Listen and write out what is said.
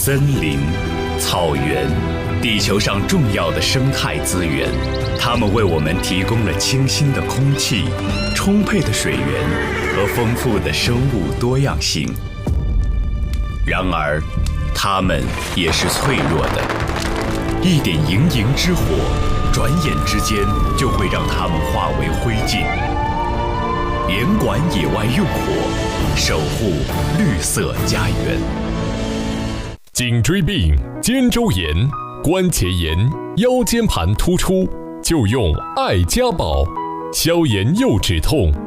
森林、草原，地球上重要的生态资源，它们为我们提供了清新的空气、充沛的水源和丰富的生物多样性。然而，它们也是脆弱的，一点营营之火，转眼之间就会让它们化为灰烬。严管野外用火，守护绿色家园。 颈椎病、肩周炎、关节炎、腰间盘突出，就用爱家宝，消炎又止痛，